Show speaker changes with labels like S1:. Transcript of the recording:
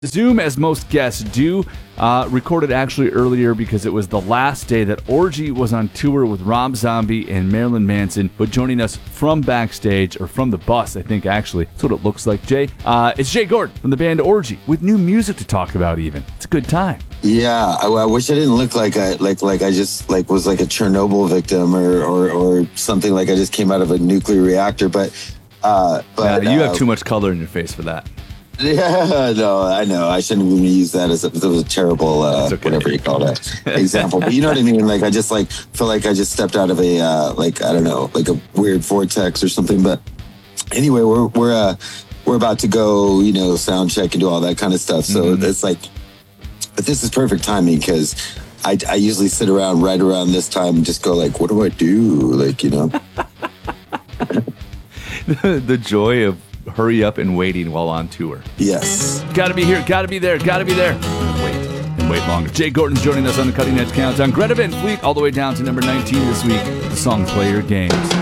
S1: Zoom, as most guests do, recorded actually earlier because it was the last day that Orgy was on tour with Rob Zombie and Marilyn Manson. But joining us from backstage, or from the bus, I think actually, that's what it looks like, Jay. It's Jay Gordon from the band Orgy, with new music to talk about even. It's a good time.
S2: Yeah, I wish I didn't look like I just was like a Chernobyl victim or something, like I just came out of a nuclear reactor. But
S1: you have too much color in your face for that.
S2: Yeah, no, I know. I shouldn't even use that as a terrible,
S1: okay.
S2: Whatever you call that example. But you know what I mean? Like, I just feel like I just stepped out of a, I don't know, like a weird vortex or something. But anyway, we're about to go, sound check and do all that kind of stuff. So it's like, but this is perfect timing because I usually sit around right around this time and just go like, what do I do? Like,
S1: The joy of hurry up and waiting while on tour.
S2: Yes.
S1: Gotta be here, gotta be there, gotta be there. Wait longer. Jay Gordon's joining us on the Cutting Edge Countdown. Greta Van Fleet all the way down to number 19 this week. The song Play Your Games.